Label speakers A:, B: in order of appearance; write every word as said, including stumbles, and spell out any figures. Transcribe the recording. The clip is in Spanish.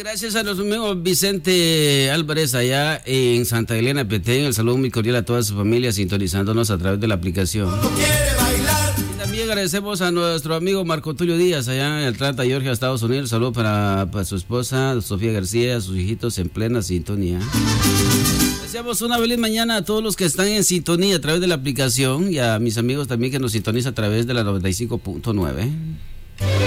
A: Gracias a nuestro amigo Vicente Álvarez allá en Santa Elena, Petén. El saludo muy cordial a toda su familia sintonizándonos a través de la aplicación. Y también agradecemos a nuestro amigo Marco Tulio Díaz allá en Atlanta, Georgia, Estados Unidos. El saludo para, para su esposa Sofía García, sus hijitos en plena sintonía. Deseamos una feliz mañana a todos los que están en sintonía a través de la aplicación y a mis amigos también que nos sintonizan a través de la noventa y cinco punto nueve.